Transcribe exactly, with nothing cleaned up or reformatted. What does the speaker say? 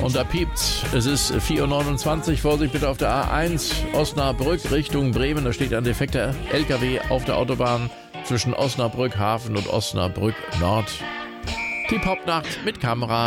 Und da piept's. Es ist vier Uhr neunundzwanzig. Vorsicht bitte auf der A eins Osnabrück Richtung Bremen. Da steht ein defekter L K W auf der Autobahn zwischen Osnabrück Hafen und Osnabrück Nord. Die Popnacht mit Kamera.